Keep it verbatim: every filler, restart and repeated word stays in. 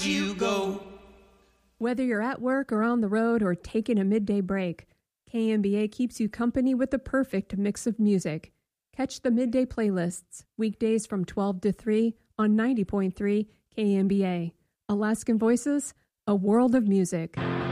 You go. Whether you're at work or on the road or taking a midday break, K M B A keeps you company with the perfect mix of music. Catch the midday playlists, weekdays from twelve to three on ninety point three K M B A. Alaskan Voices, a world of music.